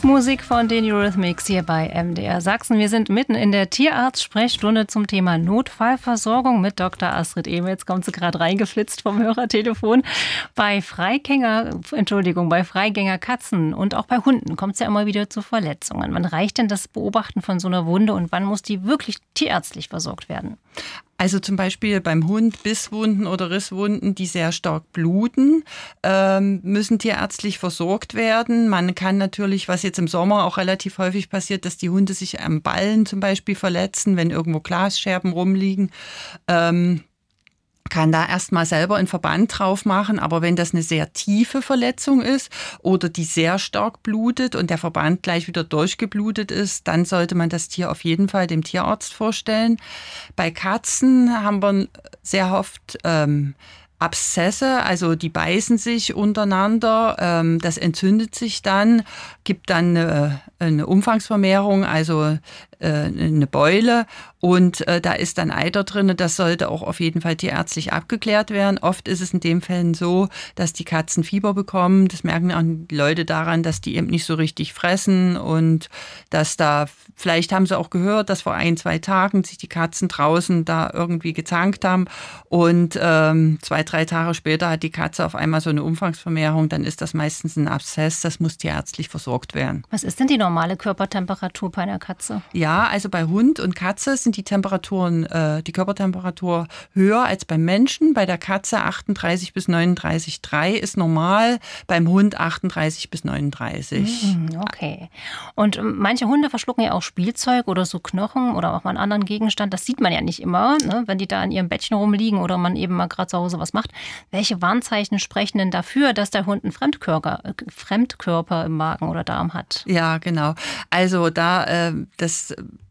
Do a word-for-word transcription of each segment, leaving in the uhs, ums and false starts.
Musik von den Eurythmics hier bei M D R Sachsen. Wir sind mitten in der Tierarzt-Sprechstunde zum Thema Notfallversorgung mit Doktor Astrid Ehme. Jetzt kommt sie gerade reingeflitzt vom Hörertelefon. Bei Freigänger, Entschuldigung, bei Freigänger Katzen und auch bei Hunden kommt es ja immer wieder zu Verletzungen. Wann reicht denn das Beobachten von so einer Wunde und wann muss die wirklich tierärztlich versorgt werden? Also zum Beispiel beim Hund Bisswunden oder Risswunden, die sehr stark bluten, ähm, müssen tierärztlich versorgt werden. Man kann natürlich, was jetzt im Sommer auch relativ häufig passiert, dass die Hunde sich am Ballen zum Beispiel verletzen, wenn irgendwo Glasscherben rumliegen. Ähm, kann da erstmal selber einen Verband drauf machen, aber wenn das eine sehr tiefe Verletzung ist oder die sehr stark blutet und der Verband gleich wieder durchgeblutet ist, dann sollte man das Tier auf jeden Fall dem Tierarzt vorstellen. Bei Katzen haben wir sehr oft ähm, Abszesse, also die beißen sich untereinander, ähm, das entzündet sich dann, gibt dann eine, eine Umfangsvermehrung, also äh, eine Beule und äh, da ist dann Eiter drin. Das sollte auch auf jeden Fall tierärztlich abgeklärt werden. Oft ist es in den Fällen so, dass die Katzen Fieber bekommen. Das merken auch die Leute daran, dass die eben nicht so richtig fressen und dass da, vielleicht haben sie auch gehört, dass vor ein, zwei Tagen sich die Katzen draußen da irgendwie gezankt haben und ähm, zwei, drei Tage später hat die Katze auf einmal so eine Umfangsvermehrung, dann ist das meistens ein Abszess, das muss tierärztlich versorgt werden. Was ist denn die normale Körpertemperatur bei einer Katze? Ja, also bei Hund und Katze sind die Temperaturen, äh, die Körpertemperatur höher als beim Menschen. Bei der Katze achtunddreißig bis neununddreißig Komma drei ist normal, beim Hund achtunddreißig bis neununddreißig. Okay. Und manche Hunde verschlucken ja auch Spielzeug oder so Knochen oder auch mal einen anderen Gegenstand. Das sieht man ja nicht immer, ne, wenn die da in ihrem Bettchen rumliegen oder man eben mal gerade zu Hause was macht. Welche Warnzeichen sprechen denn dafür, dass der Hund einen Fremdkörper, Fremdkörper im Magen oder Darm hat? Ja, genau. Also da äh, das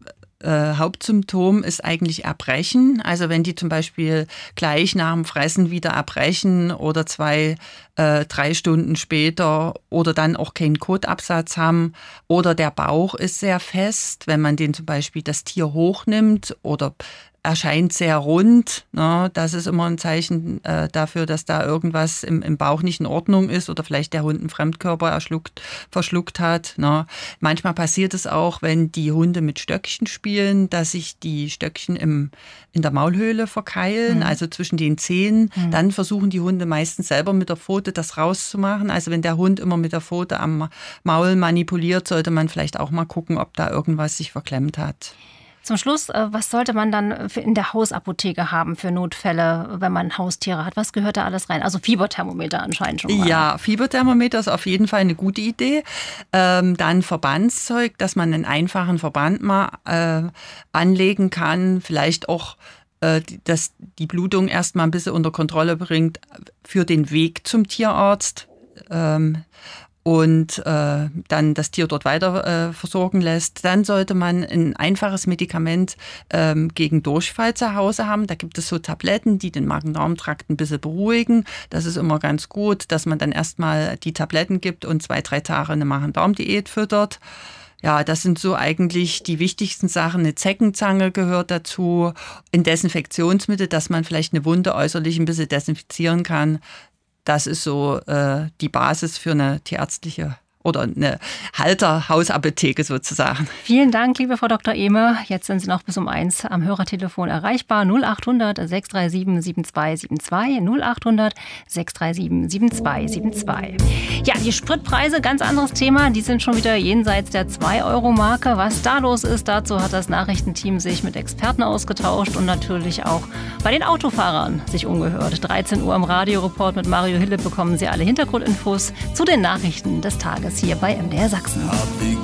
Äh, Hauptsymptom ist eigentlich Erbrechen. Also wenn die zum Beispiel gleich nach dem Fressen wieder erbrechen oder zwei, äh, drei Stunden später oder dann auch keinen Kotabsatz haben oder der Bauch ist sehr fest, wenn man den zum Beispiel das Tier hochnimmt oder erscheint sehr rund. Ne? Das ist immer ein Zeichen äh, dafür, dass da irgendwas im, im Bauch nicht in Ordnung ist oder vielleicht der Hund einen Fremdkörper erschluckt, verschluckt hat. Ne? Manchmal passiert es auch, wenn die Hunde mit Stöckchen spielen, dass sich die Stöckchen im, in der Maulhöhle verkeilen, mhm. also zwischen den Zähnen. Mhm. Dann versuchen die Hunde meistens selber mit der Pfote das rauszumachen. Also wenn der Hund immer mit der Pfote am Maul manipuliert, sollte man vielleicht auch mal gucken, ob da irgendwas sich verklemmt hat. Zum Schluss, was sollte man dann in der Hausapotheke haben für Notfälle, wenn man Haustiere hat? Was gehört da alles rein? Also Fieberthermometer anscheinend schon mal. Ja, Fieberthermometer ist auf jeden Fall eine gute Idee. Ähm, dann Verbandszeug, dass man einen einfachen Verband mal äh, anlegen kann. Vielleicht auch, äh, dass die Blutung erstmal ein bisschen unter Kontrolle bringt für den Weg zum Tierarzt. Ähm, und äh, dann das Tier dort weiter äh, versorgen lässt. Dann sollte man ein einfaches Medikament ähm, gegen Durchfall zu Hause haben. Da gibt es so Tabletten, die den Magen-Darm-Trakt ein bisschen beruhigen. Das ist immer ganz gut, dass man dann erstmal die Tabletten gibt und zwei, drei Tage eine Magen-Darm-Diät füttert. Ja, das sind so eigentlich die wichtigsten Sachen. Eine Zeckenzange gehört dazu, ein Desinfektionsmittel, dass man vielleicht eine Wunde äußerlich ein bisschen desinfizieren kann. Das ist so äh, die Basis für eine tierärztliche oder eine Halter-Hausapotheke sozusagen. Vielen Dank, liebe Frau Doktor Ehme. Jetzt sind Sie noch bis um eins am Hörertelefon erreichbar. null acht hundert sechs drei sieben sieben zwei sieben zwei, null acht hundert sechs drei sieben sieben zwei sieben zwei. Ja, die Spritpreise, ganz anderes Thema. Die sind schon wieder jenseits der zwei Euro Marke. Was da los ist, dazu hat das Nachrichtenteam sich mit Experten ausgetauscht und natürlich auch bei den Autofahrern sich umgehört. dreizehn Uhr im Radioreport mit Mario Hille bekommen Sie alle Hintergrundinfos zu den Nachrichten des Tages hier bei M D R Sachsen.